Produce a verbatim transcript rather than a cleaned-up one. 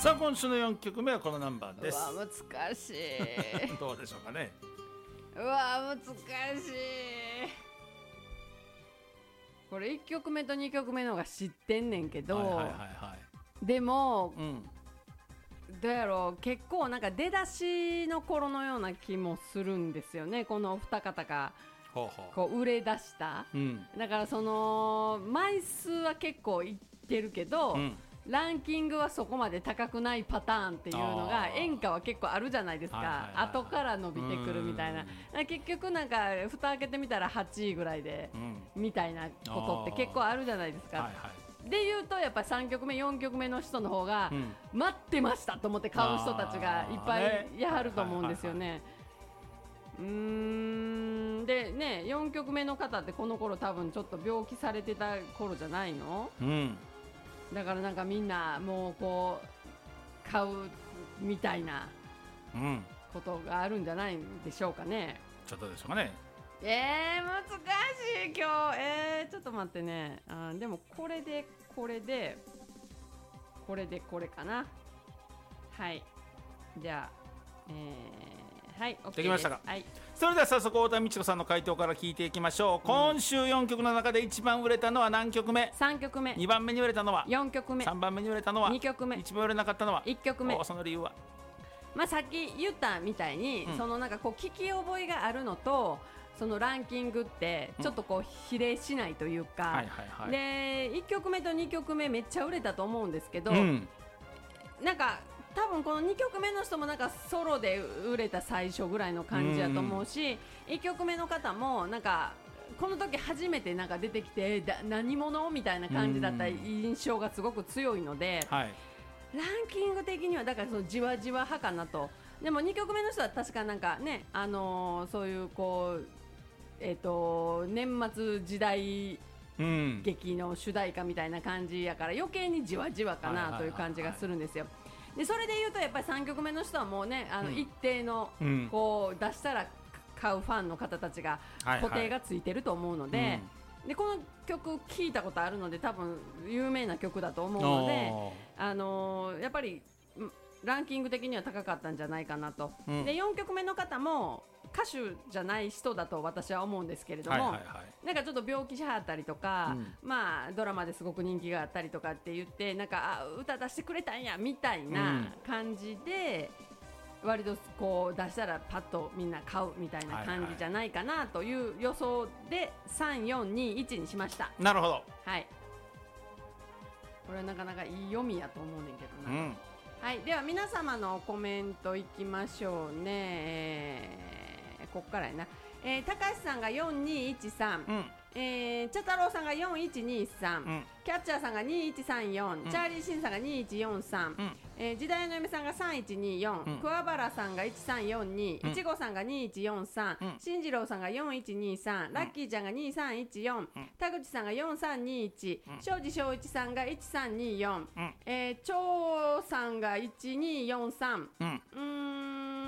さあ今週のよんきょくめはこのナンバーです。 うわ難しいどうでしょうかね。 うわ難しい。これいっきょくめとにきょくめの方が知ってんねんけど、はいはいはいはい、でも、うん、どうやろう、結構なんか出だしの頃のような気もするんですよね、このお二方がこう売れ出した、うん、だからその枚数は結構いってるけど、うん、ランキングはそこまで高くないパターンっていうのが演歌は結構あるじゃないですか、はいはいはいはい、後から伸びてくるみたいな、結局なんか蓋開けてみたらはちいぐらいで、うん、みたいなことって結構あるじゃないですか、はいはい、でいうとやっぱりさんきょくめよんきょくめの人の方が、うん、待ってましたと思って買う人たちがいっぱいいはると思うんですよね。うーんでね、よんきょくめの方ってこの頃多分ちょっと病気されてた頃じゃないの、うん、だからなんかみんなもうこう買うみたいなことがあるんじゃないんでしょうかね、 うん、ちょっとでしょうかね。 えー、難しい今日、えー、ちょっと待ってね、あでもこれでこれでこれでこれかな。はい、じゃあ、えー、はい OK です。 できましたか、 はい、 それでは早速太田美智子さんの回答から聞いていきましょう、うん、今週よんきょくの中で一番売れたのは何曲目？ さんきょくめ。 にばんめに売れたのはよんきょくめ。 さんばんめに売れたのはにきょくめ。 一番売れなかったのはいっきょくめ。 その理由は？ まあ、さっき言ったみたいに、うん、そのなんかこう聞き覚えがあるのとそのランキングってちょっとこう比例しないというか、うんはいはいはい、でいっきょくめとにきょくめめっちゃ売れたと思うんですけど、うん、なんか多分このにきょくめの人もなんかソロで売れた最初ぐらいの感じだと思うし、うん、いっきょくめの方もなんかこの時初めてなんか出てきてだ何者みたいな感じだった印象がすごく強いので、はい、ランキング的にはだからそのじわじわ派かなと。でもにきょくめの人は確かなんかね、あのー、そういうこうえー、と年末時代劇の主題歌みたいな感じやから余計にじわじわかなという感じがするんですよ。でそれでいうとやっぱりさんきょくめの人はもうね、あの一定のこう出したら買うファンの方たちが固定がついてると思うので、でこの曲聴いたことあるので多分有名な曲だと思うので、あのー、やっぱりランキング的には高かったんじゃないかなと、うん、でよんきょくめの方も歌手じゃない人だと私は思うんですけれども、はいはいはい、なんかちょっと病気しはったりとか、うん、まあドラマですごく人気があったりとかって言ってなんかあ歌出してくれたんやみたいな感じで、うん、割とこう出したらパッとみんな買うみたいな感じじゃないかなという予想でさんよんにいちにしました。 なるほど、 はい、これはなかなかいい読みやと思うねんけどな、うん、はい、では皆様のコメントいきましょうね、えー、ここからやな、えー、高橋さんがよんにいちさん、うんえー、茶太郎さんがよんいちにさん、うん、キャッチャーさんがにいちさんよん、うん、チャーリーシンさんがにいちよんさん、うんえー、時代の嫁さんがさんいちによん、うん、桑原さんがいちさんよんに、うん、いちごさんがにいちよんさん、うん、進次郎さんがよんいちにさん、うん、ラッキーちゃんがにさんいちよん、うん、田口さんがよんさんにいち、うん、庄司正一さんがいちさんによん、うんえー、長さんがいちによんさん、うん、うーん